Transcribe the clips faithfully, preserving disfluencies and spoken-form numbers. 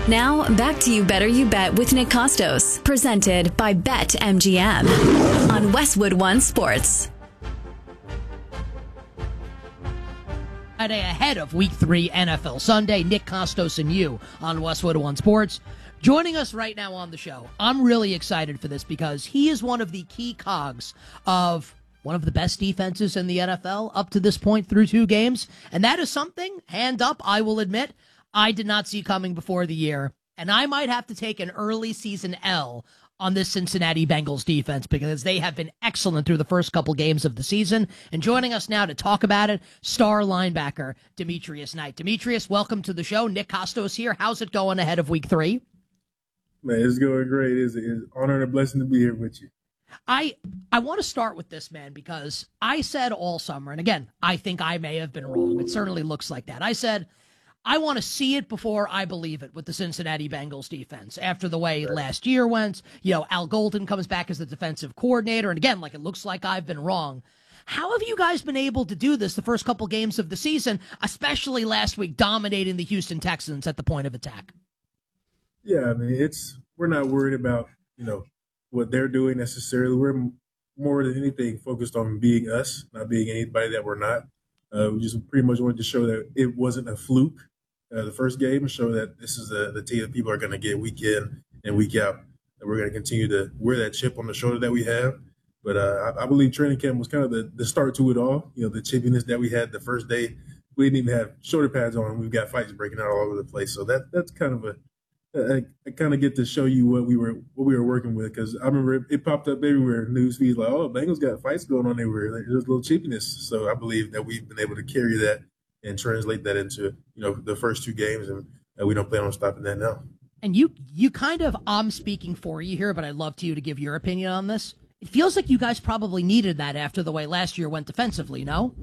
Now, back to You Better You Bet with Nick Costos, presented by BetMGM on Westwood One Sports. Friday ahead of Week three N F L Sunday, Nick Costos and you on Westwood One Sports. Joining us right now on the show, I'm really excited for this because he is one of the key cogs of one of the best defenses in the N F L up to this point through two games, and that is something, hand up, I will admit, I did not see coming before the year, and I might have to take an early season L on this Cincinnati Bengals defense because they have been excellent through the first couple games of the season. And joining us now to talk about it, star linebacker Demetrius Knight. Demetrius, welcome to the show. Nick Costos here. How's it going ahead of Week three? Man, it's going great. It's an honor and a blessing to be here with you. I I want to start with this, man, because I said all summer, and again, I think I may have been wrong. It certainly looks like that. I said, I want to see it before I believe it with the Cincinnati Bengals defense. After the way Right. last year went, you know, Al Golden comes back as the defensive coordinator, and again, like it looks like I've been wrong. How have you guys been able to do this the first couple games of the season, especially last week, dominating the Houston Texans at the point of attack? Yeah, I mean, it's we're not worried about, you know, what they're doing necessarily. We're m- more than anything focused on being us, not being anybody that we're not. Uh, we just pretty much wanted to show that it wasn't a fluke. Uh, the first game, and show that this is the, the team that people are going to get week in and week out. And we're going to continue to wear that chip on the shoulder that we have. But uh, I, I believe training camp was kind of the, the start to it all. You know, the chippiness that we had the first day. We didn't even have shoulder pads on. We've got fights breaking out all over the place. So that that's kind of a I, I kind of get to show you what we were what we were working with, because I remember it, it popped up everywhere. News feeds like, oh, Bengals got fights going on everywhere. Like, there's a little chippiness. So I believe that we've been able to carry that and translate that into, you know, the first two games, and, and we don't plan on stopping that now. And you, you kind of, I'm speaking for you here, but I'd love to you to give your opinion on this. It feels like you guys probably needed that after the way last year went defensively, no?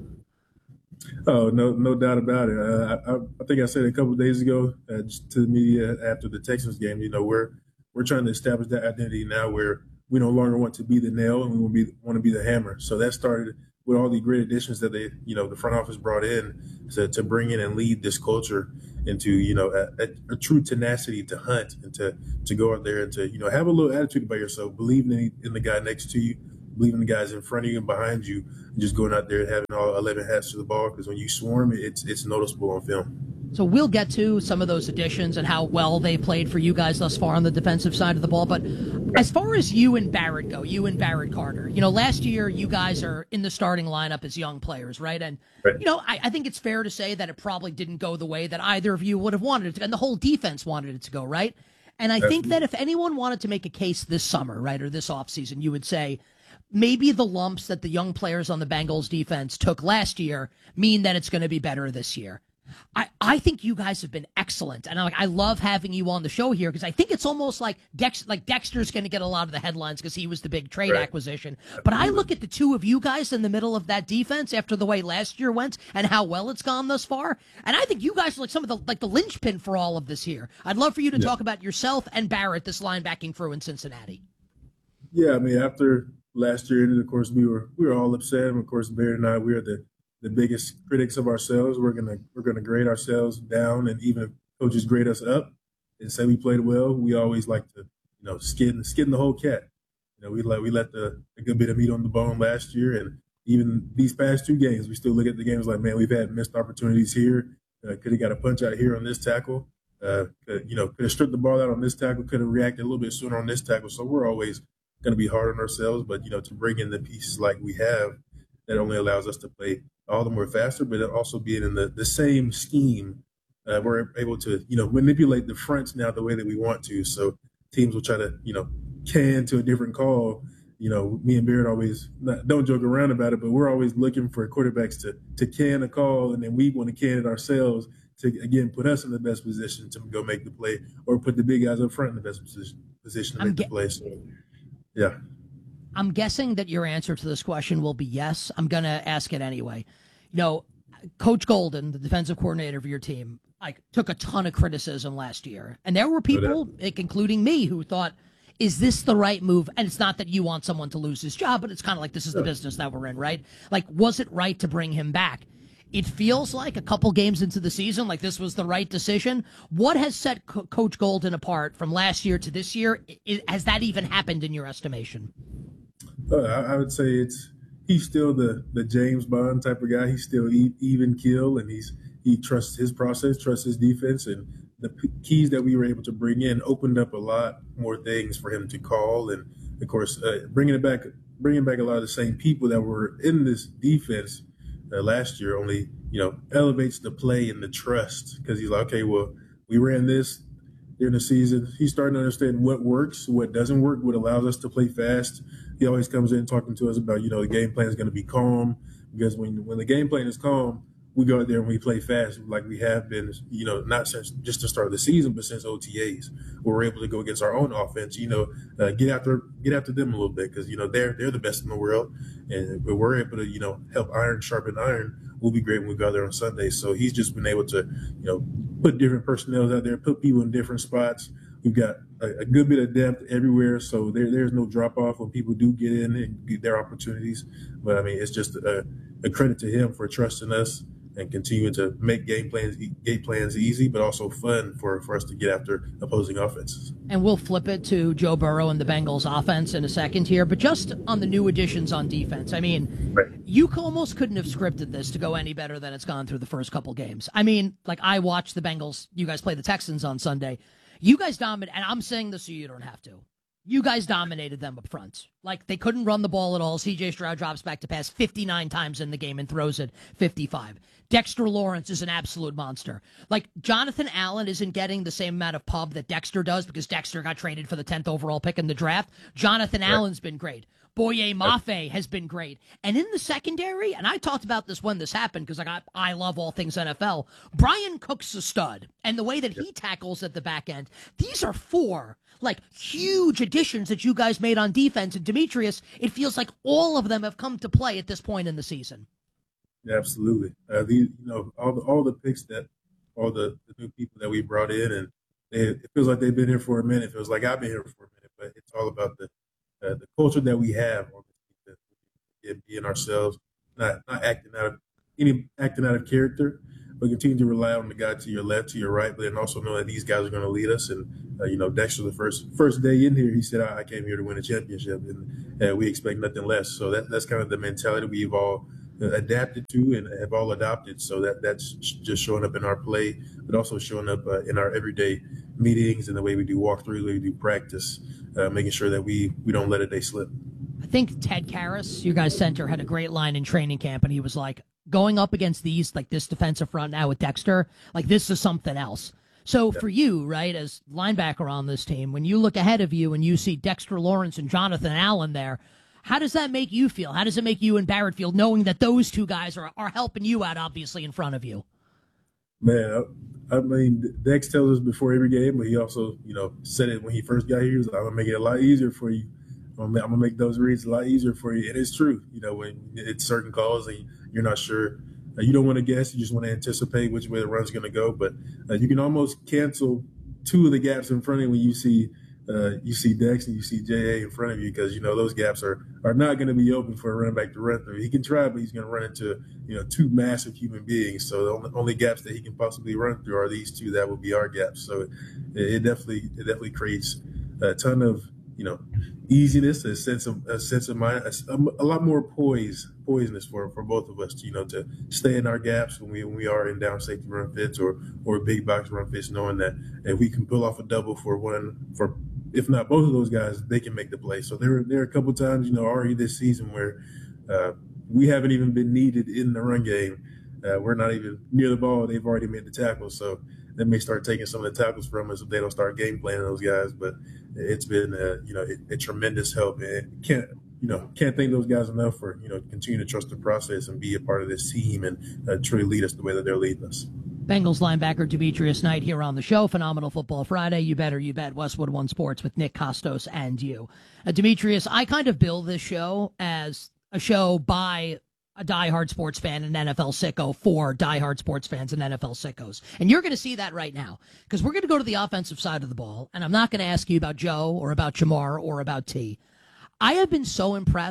Oh, no, no doubt about it. Uh, I, I think I said a couple of days ago uh, just to the media after the Texans game, you know, we're we're trying to establish that identity now where we no longer want to be the nail and we want to be want to be the hammer. So that started with all the great additions that they, you know, the front office brought in to, to bring in and lead this culture into, you know, a, a, a true tenacity to hunt and to to go out there and to, you know, have a little attitude about yourself, believing in, in the guy next to you, believing the guys in front of you and behind you, and just going out there and having all eleven hats to the ball, because when you swarm, it's it's noticeable on film. So we'll get to some of those additions and how well they played for you guys thus far on the defensive side of the ball. But as far as you and Barrett go, you and Barrett Carter, you know, last year you guys are in the starting lineup as young players, right? And, Right. you know, I, I think it's fair to say that it probably didn't go the way that either of you would have wanted it to, and the whole defense wanted it to go, right? And I think that if anyone wanted to make a case this summer, right, or this offseason, you would say maybe the lumps that the young players on the Bengals defense took last year mean that it's going to be better this year. I, I think you guys have been excellent, and I, like, I love having you on the show here because I think it's almost like Dex, like Dexter's going to get a lot of the headlines because he was the big trade Right. acquisition. But I look at the two of you guys in the middle of that defense after the way last year went and how well it's gone thus far, and I think you guys are like some of the like the linchpin for all of this here. I'd love for you to Yeah. talk about yourself and Barrett, this linebacking crew in Cincinnati. Yeah, I mean, after last year, and of course, we were we were all upset. And of course, Barrett and I, we are the, the biggest critics of ourselves. We're gonna we're gonna grade ourselves down, and even if coaches grade us up and say we played well, we always like to, you know, skin skin the whole cat. You know, we let we let the a good bit of meat on the bone last year, and even these past two games, we still look at the games like, man, we've had missed opportunities here. Uh, could have got a punch out here on this tackle. Uh, could, you know, could have stripped the ball out on this tackle. Could have reacted a little bit sooner on this tackle. So we're always going to be hard on ourselves, but, you know, to bring in the pieces like we have, that only allows us to play all the more faster, but also being in the, the same scheme, uh, we're able to, you know, manipulate the fronts now the way that we want to. So teams will try to, you know, can to a different call. You know, me and Barrett always not, don't joke around about it, but we're always looking for quarterbacks to to can a call, and then we want to can it ourselves to, again, put us in the best position to go make the play, or put the big guys up front in the best position, position to I'm make get- the play. So, yeah. I'm guessing that your answer to this question will be yes. I'm going to ask it anyway. You know, Coach Golden, the defensive coordinator of your team, like took a ton of criticism last year. And there were people, like, including me, who thought, is this the right move? And it's not that you want someone to lose his job, but it's kind of like this is the business that we're in, right? Like, was it right to bring him back? It feels like a couple games into the season, like this was the right decision. What has set Co- Coach Golden apart from last year to this year? I, has that even happened in your estimation? Uh, I, I would say it's he's still the, the James Bond type of guy. He's still e- even kill, and he's he trusts his process, trusts his defense, and the p- keys that we were able to bring in opened up a lot more things for him to call. And of course, uh, bringing it back, bringing back a lot of the same people that were in this defense uh, last year only, you know, elevates the play and the trust, because he's like, okay, well, we ran this during the season. He's starting to understand what works, what doesn't work, what allows us to play fast. He always comes in talking to us about, you know, the game plan is going to be calm, because when when the game plan is calm, we go out there and we play fast like we have been, you know, not since just the start of the season, but since O T As. We're able to go against our own offense, you know, uh, get after get after them a little bit, because, you know, they're they're the best in the world. And if we're able to, you know, help iron sharpen iron, we'll be great when we go out there on Sunday. So he's just been able to, you know, put different personnel out there, put people in different spots. We've got a, a good bit of depth everywhere, so there, there's no drop-off when people do get in and get their opportunities. But, I mean, it's just a, a credit to him for trusting us and continuing to make game plans game plans easy, but also fun for, for us to get after opposing offenses. And we'll flip it to Joe Burrow and the Bengals offense in a second here, but just on the new additions on defense, I mean, right. You almost couldn't have scripted this to go any better than it's gone through the first couple games. I mean, like, I watched the Bengals, you guys play the Texans on Sunday. You guys dominated, and I'm saying this so you don't have to. You guys dominated them up front. Like, they couldn't run the ball at all. C J Stroud drops back to pass fifty-nine times in the game and throws it fifty-five. Dexter Lawrence is an absolute monster. Like, Jonathan Allen isn't getting the same amount of pub that Dexter does because Dexter got traded for the tenth overall pick in the draft. Jonathan right. Allen's been great. Boye Mafe has been great. And in the secondary, and I talked about this when this happened because like, I, I love all things N F L, Brian Cook's a stud. And the way that he tackles at the back end, these are four, like, huge additions that you guys made on defense. And Demetrius, it feels like all of them have come to play at this point in the season. Yeah, absolutely. Uh, the, you know, all the, all the picks that, all the, the new people that we brought in, and they, it feels like they've been here for a minute. It feels like I've been here for a minute, but it's all about the Uh, the culture that we have on this defense, being ourselves, not not acting out of any acting out of character, but continue to rely on the guy to your left, to your right, but then also know that these guys are going to lead us. And uh, you know, Dexter, the first first day in here, he said, "I, I came here to win a championship," and uh, we expect nothing less. So that that's kind of the mentality we've all uh, adapted to and have all adopted. So that that's just showing up in our play, but also showing up uh, in our everyday meetings and the way we do walkthrough, the way we do practice. Uh, making sure that we, we don't let a day slip. I think Ted Karras, your guys' center, had a great line in training camp, and he was like, going up against these, like this defensive front now with Dexter, like this is something else. So yeah. For you, right, as linebacker on this team, when you look ahead of you and you see Dexter Lawrence and Jonathan Allen there, how does that make you feel? How does it make you and Barrett feel knowing that those two guys are, are helping you out, obviously, in front of you? Man, I mean, Dex tells us before every game, but he also, you know, said it when he first got here. He was like, I'm going to make it a lot easier for you. I'm going to make those reads a lot easier for you. And it's true. You know, when it's certain calls and you're not sure, uh, you don't want to guess. You just want to anticipate which way the run's going to go. But uh, you can almost cancel two of the gaps in front of you when you see uh, you see Dex and you see J A in front of you, because, you know, those gaps are, are not going to be open for a running back to run through. He can try, but he's going to run into, you know, two massive human beings. So the only, only gaps that he can possibly run through are these two. That will be our gaps. So it, it definitely it definitely creates a ton of, you know, easiness, a sense of a sense of mind, a, a lot more poise, poiseness for, for both of us, you know, to stay in our gaps when we when we are in down safety run fits or or big box run fits, knowing that if we can pull off a double for one for if not both of those guys, they can make the play. So there there are a couple times, you know, already this season where uh, we haven't even been needed in the run game. Uh, we're not even near the ball. They've already made the tackle. So they may start taking some of the tackles from us if they don't start game planning those guys. But it's been, uh, you know, a, a tremendous help. And can't, you know, can't thank those guys enough for, you know, continue to trust the process and be a part of this team and uh, truly lead us the way that they're leading us. Bengals linebacker Demetrius Knight here on the show. Phenomenal Football Friday. You better, you bet. Westwood One Sports with Nick Kostos and you. Uh, Demetrius, I kind of build this show as a show by a diehard sports fan and N F L sicko for diehard sports fans and N F L sickos. And you're going to see that right now because we're going to go to the offensive side of the ball, and I'm not going to ask you about Joe or about Jamar or about T. I have been so impressed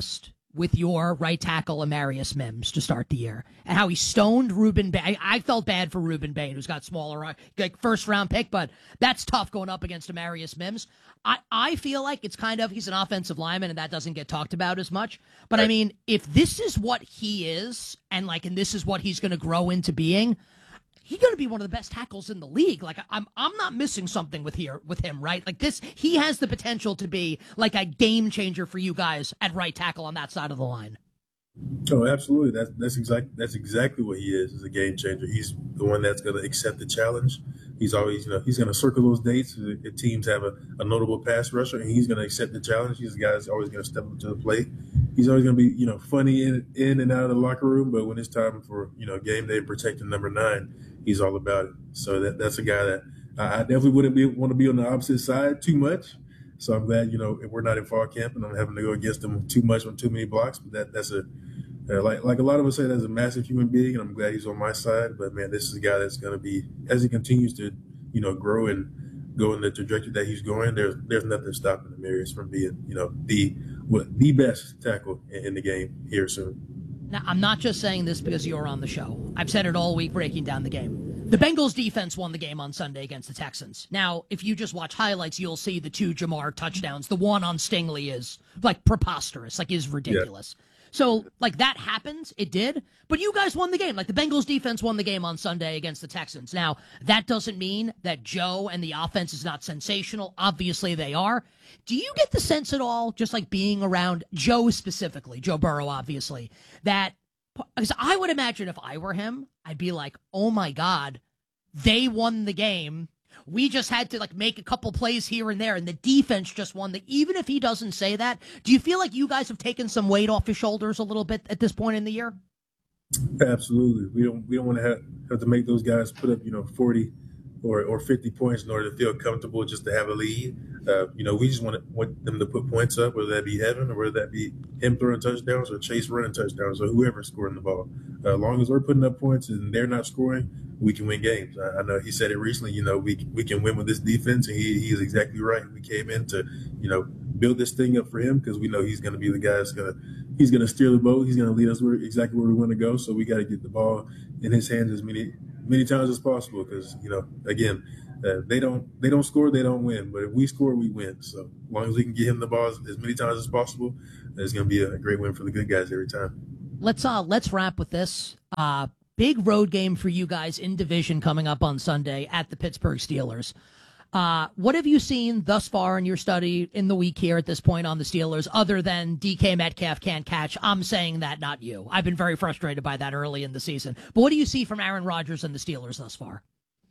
with your right tackle, Amarius Mims, to start the year, and how he stoned Ruben Bain. I felt bad for Ruben Bain, who's got smaller, like first round pick, but that's tough going up against Amarius Mims. I, I feel like it's kind of, he's an offensive lineman, and that doesn't get talked about as much. But I mean, if this is what he is, and like, and this is what he's going to grow into being, he's going to be one of the best tackles in the league. Like, I'm I'm not missing something with here with him, right? Like this, he has the potential to be like a game changer for you guys at right tackle on that side of the line. Oh, absolutely. That's that's exactly that's exactly what he is. Is a game changer. He's the one that's going to accept the challenge. He's always, you know, he's going to circle those dates if teams have a, a notable pass rusher, and he's going to accept the challenge. He's the guy that's always going to step up to the plate. He's always going to be, you know, funny in in and out of the locker room, but when it's time for, you know, game day protecting number nine, he's all about it. So that that's a guy that I, I definitely wouldn't be want to be on the opposite side too much. So I'm glad, you know, we're not in fall camp and I'm having to go against him too much on too many blocks. But that that's a uh, like like a lot of us say, that's a massive human being, and I'm glad he's on my side. But man, this is a guy that's going to be, as he continues to, you know, grow and go in the trajectory that he's going. There's there's nothing stopping Amarius from being, you know, the what the best tackle in, in the game here soon. Now, I'm not just saying this because you're on the show. I've said it all week breaking down the game. The Bengals defense won the game on Sunday against the Texans. Now, if you just watch highlights, you'll see the two Jamar touchdowns. The one on Stingley is like preposterous, like is ridiculous. Yeah. So, like, that happened. It did. But you guys won the game. Like, the Bengals defense won the game on Sunday against the Texans. Now, that doesn't mean that Joe and the offense is not sensational. Obviously, they are. Do you get the sense at all, just like being around Joe specifically, Joe Burrow, obviously, that, because I would imagine if I were him, I'd be like, oh, my God, they won the game. We just had to like make a couple plays here and there, and the defense just won. The even if he doesn't say that, do you feel like you guys have taken some weight off his shoulders a little bit at this point in the year? Absolutely. We don't we don't want to have, have to make those guys put up, you know, forty or, or fifty points in order to feel comfortable just to have a lead. Uh, you know, we just want, to, want them to put points up, whether that be Evan or whether that be him throwing touchdowns or Chase running touchdowns or whoever's scoring the ball. Uh, as long as we're putting up points and they're not scoring, we can win games. I, I know he said it recently, you know, we we can win with this defense, and he he's exactly right. We came in to, you know, build this thing up for him because we know he's going to be the guy that's going to he's going to steer the boat. He's going to lead us where, exactly where we want to go. So we got to get the ball in his hands as many many times as possible because, you know, again, uh, they don't they don't score, they don't win. But if we score, we win. So as long as we can get him the ball as, as many times as possible, it's going to be a great win for the good guys every time. Let's uh let's wrap with this. Uh, big road game for you guys in division coming up on Sunday at the Pittsburgh Steelers. Uh, what have you seen thus far in your study in the week here at this point on the Steelers, other than D K Metcalf can't catch? I'm saying that, not you. I've been very frustrated by that early in the season. But what do you see from Aaron Rodgers and the Steelers thus far?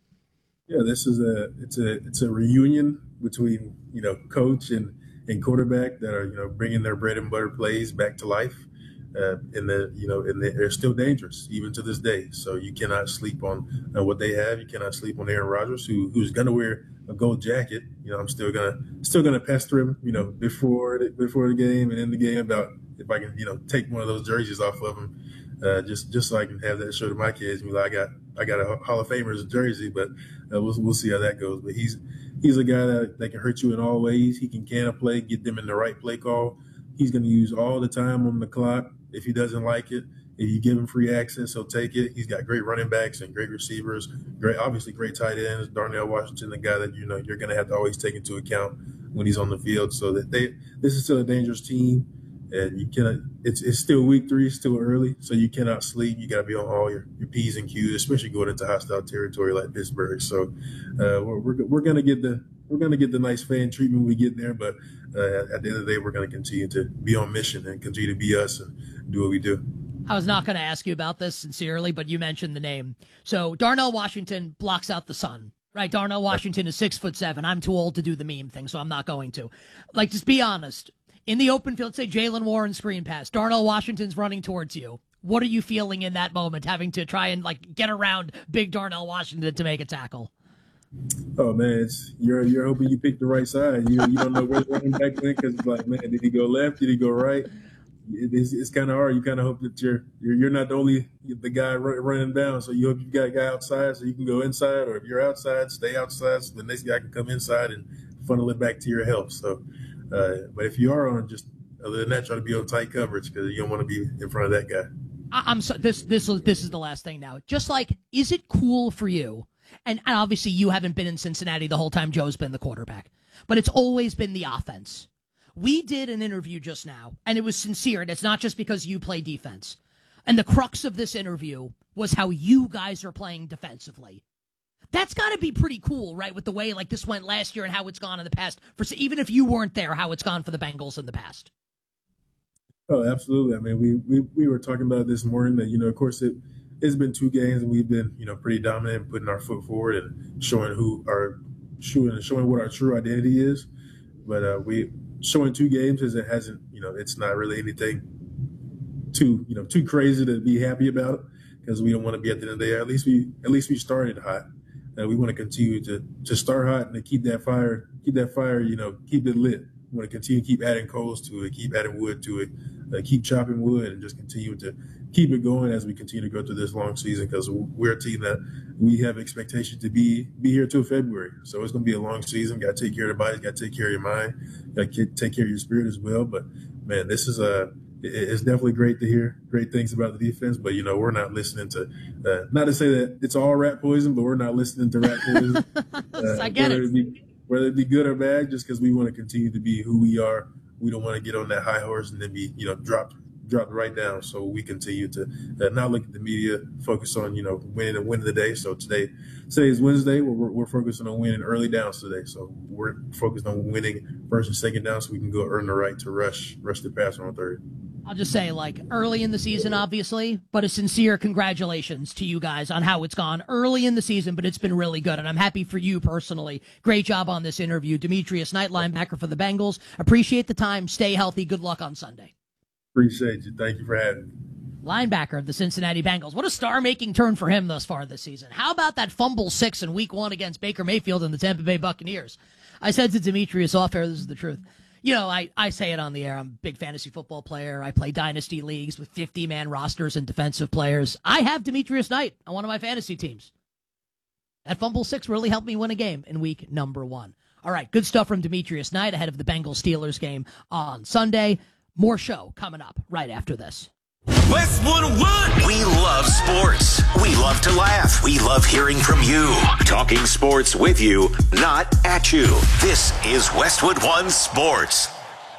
Yeah, this is a it's a it's a reunion between, you know, coach and, and quarterback that are, you know, bringing their bread and butter plays back to life. Uh, and the you know, and they're still dangerous even to this day. So you cannot sleep on uh, what they have. You cannot sleep on Aaron Rodgers, who who's gonna wear a gold jacket. You know, I'm still gonna still gonna pester him. You know, before the, before the game and in the game about if I can, you know, take one of those jerseys off of him, uh, just just so I can have that show to my kids. Be like, I got I got a Hall of Famer's jersey, but uh, we'll we'll see how that goes. But he's he's a guy that, that can hurt you in all ways. He can can a play, get them in the right play call. He's gonna use all the time on the clock. If he doesn't like it, if you give him free access, he'll take it. He's got great running backs and great receivers, great, obviously great tight ends. Darnell Washington, the guy that, you know, you're going to have to always take into account when he's on the field. So that they, this is still a dangerous team, and you cannot. It's it's still week three, still early, so you cannot sleep. You got to be on all your, your P's and Q's, especially going into hostile territory like Pittsburgh. So uh, we're we're, we're going to get the. We're going to get the nice fan treatment when we get there, but uh, at the end of the day, we're going to continue to be on mission and continue to be us and do what we do. I was not going to ask you about this sincerely, but you mentioned the name. So Darnell Washington blocks out the sun, right? Darnell Washington is six foot seven. I'm too old to do the meme thing, so I'm not going to. Like, just be honest. In the open field, say Jaylen Warren screen pass. Darnell Washington's running towards you. What are you feeling in that moment, having to try and like get around big Darnell Washington to make a tackle? Oh man, it's you're you're hoping you pick the right side. You you don't know where the running back went because it's like, man, did he go left? Did he go right? It, it's it's kind of hard. You kind of hope that you're, you're you're not the only the guy run, running down. So you hope you got a guy outside so you can go inside, or if you're outside, stay outside so the next guy can come inside and funnel it back to your help. So, uh, but if you are on just Other than that, try to be on tight coverage because you don't want to be in front of that guy. I'm so, this this this is the last thing now. Just like, is it cool for you? And, and obviously you haven't been in Cincinnati the whole time Joe's been the quarterback, but it's always been the offense. We did an interview just now, and it was sincere, and it's not just because you play defense. And the crux of this interview was how you guys are playing defensively. That's got to be pretty cool, right, with the way like this went last year and how it's gone in the past. For even if you weren't there, how it's gone for the Bengals in the past. Oh, absolutely. I mean, we we, we were talking about this morning that, you know, of course, it, it's been two games, and we've been, you know, pretty dominant, putting our foot forward and showing who our showing showing what our true identity is. But uh, we showing two games is it hasn't, you know, it's not really anything too, you know, too crazy to be happy about, because we don't want to be at the end of the day. At least we at least we started hot. Uh, we want to continue to to start hot and to keep that fire, keep that fire, you know, keep it lit. We want to continue to keep adding coals to it, keep adding wood to it, uh, keep chopping wood, and just continue to keep it going as we continue to go through this long season, because we're a team that we have expectations to be be here till February. So it's going to be a long season. Got to take care of the body, got to take care of your mind, got to take care of your spirit as well. But, man, this is a it's definitely great to hear great things about the defense, but, you know, we're not listening to uh, – not to say that it's all rat poison, but we're not listening to rat poison. Uh, I get whether it. it be, whether it be good or bad, just because we want to continue to be who we are. We don't want to get on that high horse and then be, you know, dropped dropped right down. So we continue to uh, not look at the media, focus on, you know, winning and winning the day. So today, today is Wednesday. We're, we're focusing on winning early downs today. So we're focused on winning first and second down so we can go earn the right to rush rush the passer on third. I'll just say, like, early in the season, obviously, but a sincere congratulations to you guys on how it's gone early in the season, but it's been really good, and I'm happy for you personally. Great job on this interview. Demetrius Knight, linebacker for the Bengals. Appreciate the time. Stay healthy. Good luck on Sunday. Appreciate you. Thank you for having me. Linebacker of the Cincinnati Bengals. What a star-making turn for him thus far this season. How about that fumble six in week one against Baker Mayfield and the Tampa Bay Buccaneers? I said to Demetrius off air, this is the truth. You know, I, I say it on the air. I'm a big fantasy football player. I play dynasty leagues with fifty-man rosters and defensive players. I have Demetrius Knight on one of my fantasy teams. That fumble six really helped me win a game in week number one. All right, good stuff from Demetrius Knight ahead of the Bengals-Steelers game on Sunday. More show coming up right after this. Westwood One. We love sports. We love to laugh. We love hearing from you. Talking sports with you, not at you. This is Westwood One Sports.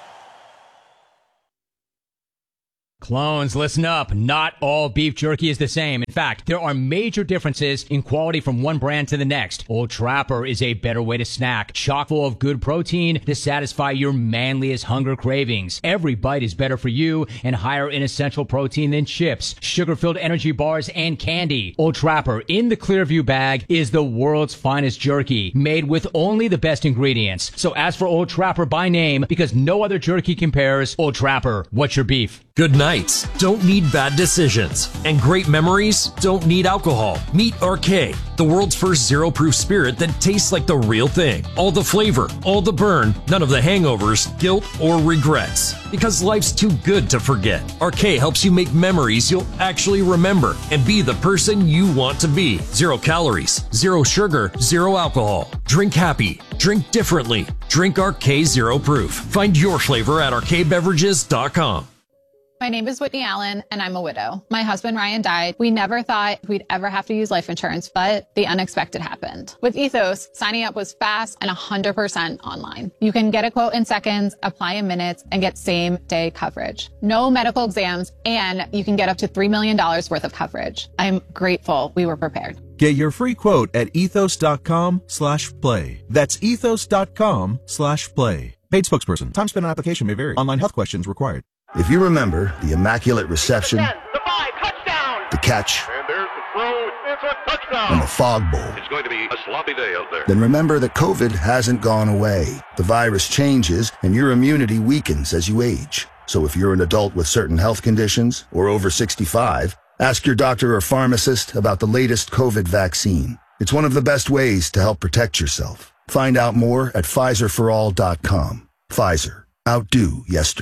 Clones, listen up. Not all beef jerky is the same. In fact, there are major differences in quality from one brand to the next. Old Trapper is a better way to snack, chock full of good protein to satisfy your manliest hunger cravings. Every bite is better for you and higher in essential protein than chips, sugar-filled energy bars, and candy. Old Trapper in the Clearview bag is the world's finest jerky, made with only the best ingredients. So ask for Old Trapper by name because no other jerky compares. Old Trapper, what's your beef? Good nights don't need bad decisions, and great memories don't need alcohol. Meet R K, the world's first zero-proof spirit that tastes like the real thing. All the flavor, all the burn, none of the hangovers, guilt, or regrets. Because life's too good to forget. R K helps you make memories you'll actually remember and be the person you want to be. Zero calories, zero sugar, zero alcohol. Drink happy. Drink differently. Drink R K Zero Proof. Find your flavor at R K beverages dot com. My name is Whitney Allen, and I'm a widow. My husband, Ryan, died. We never thought we'd ever have to use life insurance, but the unexpected happened. With Ethos, signing up was fast and one hundred percent online. You can get a quote in seconds, apply in minutes, and get same-day coverage. No medical exams, and you can get up to three million dollars worth of coverage. I'm grateful we were prepared. Get your free quote at ethos.com slash play. That's ethos.com slash play. Paid spokesperson. Time spent on application may vary. Online health questions required. If you remember the immaculate reception, ten, the, five, touchdown. the catch, and there's the throw, it's a touchdown. and the fog bowl, it's going to be a sloppy day out there. then remember that COVID hasn't gone away. The virus changes and your immunity weakens as you age. So if you're an adult with certain health conditions or over sixty-five, ask your doctor or pharmacist about the latest COVID vaccine. It's one of the best ways to help protect yourself. Find out more at Pfizer for all dot com. Pfizer. Outdo yesterday.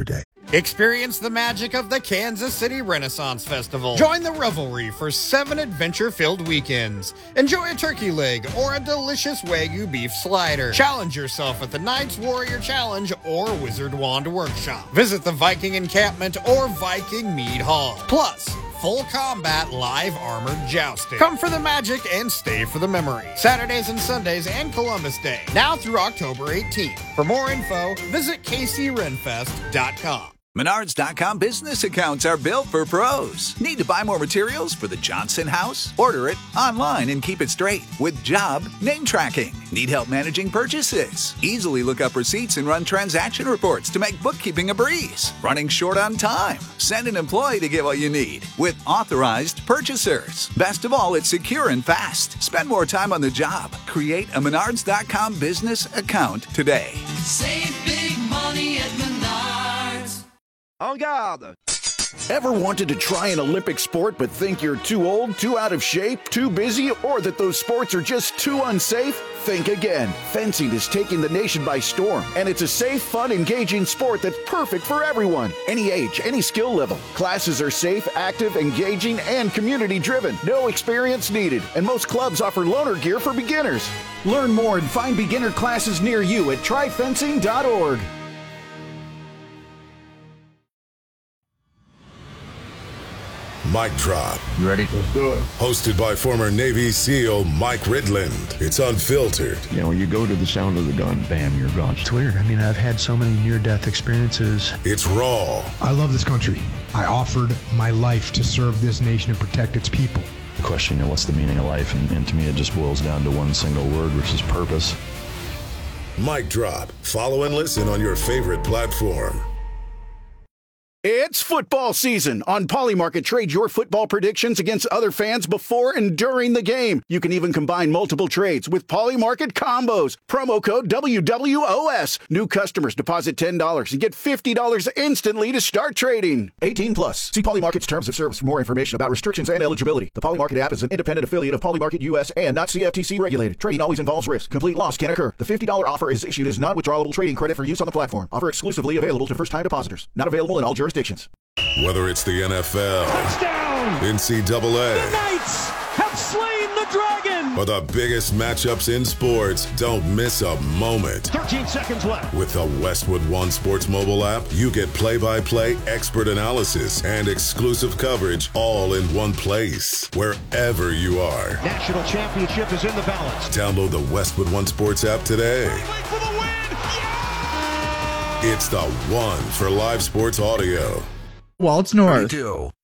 Experience the magic of the Kansas City Renaissance Festival. Join the revelry for seven adventure-filled weekends. Enjoy a turkey leg or a delicious Wagyu beef slider. Challenge yourself at the Knights Warrior Challenge or Wizard Wand Workshop. Visit the Viking Encampment or Viking Mead Hall. Plus, full combat live armored jousting. Come for the magic and stay for the memory. Saturdays and Sundays and Columbus Day. Now through October eighteenth. For more info, visit K C Renfest dot com. Menards dot com business accounts are built for pros. Need to buy more materials for the Johnson house? Order it online and keep it straight with job name tracking. Need help managing purchases? Easily look up receipts and run transaction reports to make bookkeeping a breeze. Running short on time? Send an employee to get what you need with authorized purchasers. Best of all, it's secure and fast. Spend more time on the job. Create a Menards dot com business account today. Save big money at Menards. En garde! Ever wanted to try an Olympic sport but think you're too old, too out of shape, too busy, or that those sports are just too unsafe? Think again. Fencing is taking the nation by storm, and it's a safe, fun, engaging sport that's perfect for everyone. Any age, any skill level. Classes are safe, active, engaging, and community-driven. No experience needed, and most clubs offer loaner gear for beginners. Learn more and find beginner classes near you at try fencing dot org. Mic Drop. You ready? Let's do it. Hosted by former Navy SEAL Mike Ridland. It's unfiltered. You know, you go to the sound of the gun, bam, you're gone. It's weird. I mean, I've had so many near-death experiences. It's raw. I love this country. I offered my life to serve this nation and protect its people. The question, you know, what's the meaning of life? And, and to me, it just boils down to one single word, which is purpose. Mic Drop. Follow and listen on your favorite platform. It's football season. On Polymarket, trade your football predictions against other fans before and during the game. You can even combine multiple trades with Polymarket combos. Promo code W W O S. New customers deposit ten dollars and get fifty dollars instantly to start trading. eighteen plus. See Polymarket's terms of service for more information about restrictions and eligibility. The Polymarket app is an independent affiliate of Polymarket U S and not C F T C regulated. Trading always involves risk. Complete loss can occur. The fifty dollars offer is issued as non-withdrawable trading credit for use on the platform. Offer exclusively available to first-time depositors. Not available in all jurisdictions. Whether it's the N F L, touchdown, N C double A, the Knights have slain the dragon, or the biggest matchups in sports, don't miss a moment. thirteen seconds left. With the Westwood One Sports mobile app, you get play-by-play expert analysis and exclusive coverage all in one place, wherever you are. National championship is in the balance. Download the Westwood One Sports app today. For the win. It's the one for live sports audio. Waltz North. Do.